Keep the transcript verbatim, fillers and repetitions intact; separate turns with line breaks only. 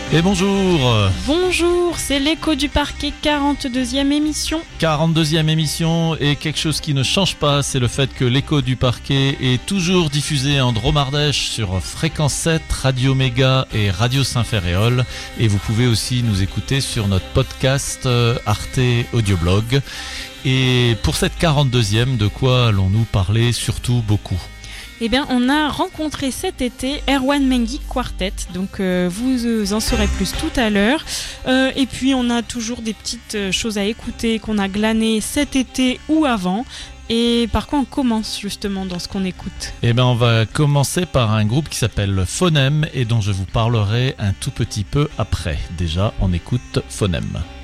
Et bonjour.
Bonjour, c'est l'écho du parquet, quarante-deuxième émission.
quarante-deuxième émission, et quelque chose qui ne change pas, c'est le fait que l'écho du parquet est toujours diffusé en Dromardèche sur Fréquence sept, Radio Méga et Radio Saint-Ferréol. Et vous pouvez aussi nous écouter sur notre podcast Arte Audioblog. Et pour cette quarante-deuxième, de quoi allons-nous parler surtout beaucoup ?
Eh bien, on a rencontré cet été Erwan Mengi Quartet, donc euh, vous en saurez plus tout à l'heure. Euh, et puis, on a toujours des petites choses à écouter qu'on a glanées cet été ou avant. Et par quoi on commence justement dans ce qu'on écoute ?
Eh bien, on va commencer par un groupe qui s'appelle Phonème et dont je vous parlerai un tout petit peu après. Déjà, on écoute Phonème.